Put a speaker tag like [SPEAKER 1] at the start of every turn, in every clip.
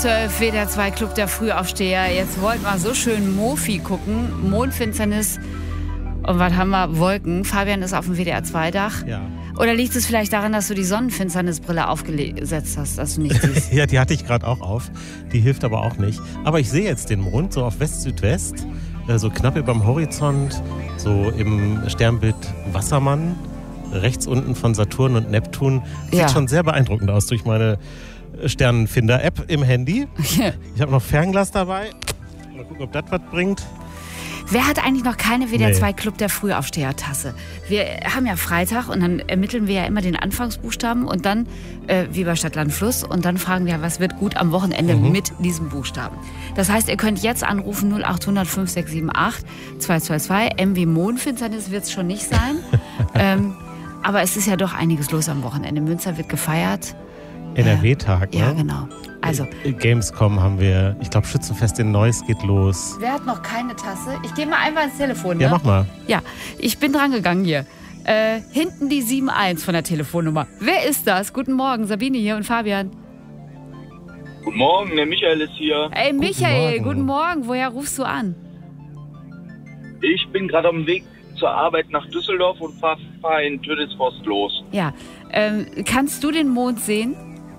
[SPEAKER 1] 12, WDR 2 Club der Frühaufsteher. Jetzt wollten wir so schön Mofi gucken. Mondfinsternis. Und was haben wir? Wolken. Fabian ist auf dem WDR 2 Dach.
[SPEAKER 2] Ja.
[SPEAKER 1] Oder liegt es vielleicht daran, dass du die Sonnenfinsternisbrille aufgesetzt hast, dass du nicht siehst?
[SPEAKER 2] Ja, die hatte ich gerade auch auf. Die hilft aber auch nicht. Aber ich sehe jetzt den Mond so auf West-Südwest, so knapp überm Horizont, so im Sternbild Wassermann, rechts unten von Saturn und Neptun. Sieht schon sehr beeindruckend aus durch meine Sternenfinder-App im Handy. Ich habe noch Fernglas dabei. Mal gucken, ob das was bringt.
[SPEAKER 1] Wer hat eigentlich noch keine WDR 2 Club der Frühaufsteher-Tasse? Wir haben ja Freitag und dann ermitteln wir ja immer den Anfangsbuchstaben und dann, wie bei Stadt, Land, Fluss, und dann fragen wir, was wird gut am Wochenende mit diesem Buchstaben. Das heißt, ihr könnt jetzt anrufen 0800 5678 222. M wie Mondfinsternis wird es schon nicht sein. Aber es ist ja doch einiges los am Wochenende. Münster wird gefeiert.
[SPEAKER 2] NRW-Tag, ne?
[SPEAKER 1] Ja, genau. Also,
[SPEAKER 2] Gamescom haben wir, ich glaube Schützenfest in Neuss geht los.
[SPEAKER 1] wer hat noch keine Tasse? Ich gehe mal einfach ins Telefon, ne?
[SPEAKER 2] Ja, mach mal.
[SPEAKER 1] Ja, ich bin dran gegangen hier. Hinten die 71 von der Telefonnummer. Wer ist das? Guten Morgen, Sabine hier und Fabian.
[SPEAKER 3] Guten Morgen, der Michael ist hier.
[SPEAKER 1] Ey, Michael,
[SPEAKER 2] Morgen.
[SPEAKER 1] guten Morgen. Woher rufst du an?
[SPEAKER 3] Ich bin gerade auf dem Weg zur Arbeit nach Düsseldorf und fahre in Tödesforst los.
[SPEAKER 1] Ja, kannst du den Mond sehen?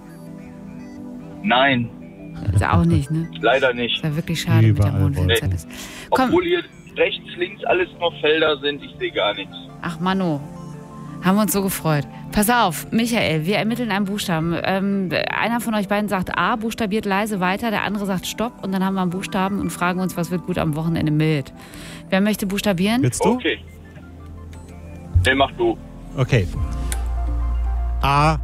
[SPEAKER 3] Nein,
[SPEAKER 1] Ist auch nicht, ne?
[SPEAKER 3] leider nicht.
[SPEAKER 1] Ist ja wirklich schade mit der
[SPEAKER 2] Überall
[SPEAKER 1] Mondfinsternis. Komm,
[SPEAKER 3] Obwohl hier rechts, links alles nur Felder sind, ich sehe gar nichts.
[SPEAKER 1] ach Mano, haben wir uns so gefreut. Pass auf, Michael, wir ermitteln einen Buchstaben. Einer von euch beiden sagt A, buchstabiert leise weiter, der andere sagt Stopp und dann haben wir einen Buchstaben und fragen uns, was wird gut am Wochenende mit. Wer möchte buchstabieren?
[SPEAKER 2] Willst du?
[SPEAKER 3] Okay. Nee, mach du.
[SPEAKER 2] Okay. A,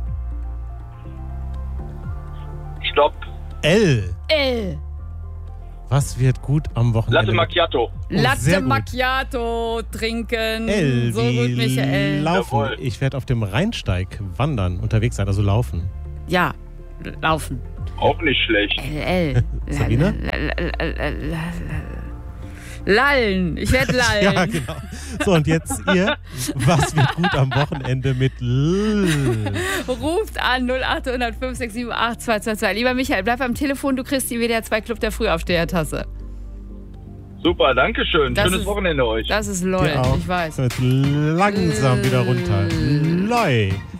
[SPEAKER 3] Stopp.
[SPEAKER 2] L.
[SPEAKER 1] L.
[SPEAKER 2] Was wird gut am Wochenende?
[SPEAKER 3] Latte Macchiato.
[SPEAKER 2] sehr
[SPEAKER 1] Latte
[SPEAKER 2] gut.
[SPEAKER 1] Macchiato trinken.
[SPEAKER 2] L,
[SPEAKER 1] so
[SPEAKER 2] wie
[SPEAKER 1] gut, Michael.
[SPEAKER 2] laufen.
[SPEAKER 3] Jawohl.
[SPEAKER 2] Ich werde auf dem Rheinsteig wandern, unterwegs sein, also laufen.
[SPEAKER 1] Ja, laufen.
[SPEAKER 3] Auch nicht schlecht.
[SPEAKER 1] L.
[SPEAKER 2] Sabine?
[SPEAKER 1] Lallen. Ich werde lallen.
[SPEAKER 2] Ja, genau. So, und jetzt ihr, was wird gut am Wochenende mit L?
[SPEAKER 1] Ruft an 0800 5678 222. Lieber Michael, bleib am Telefon, du kriegst die WDR 2 Club der Frühaufsteher-Tasse.
[SPEAKER 3] Super, danke schön.
[SPEAKER 1] Das
[SPEAKER 3] Schönes
[SPEAKER 1] ist-
[SPEAKER 3] Wochenende euch.
[SPEAKER 1] Das ist LOL,
[SPEAKER 2] Dir auch.
[SPEAKER 1] ich weiß.
[SPEAKER 2] So, jetzt langsam wieder runter. Loi.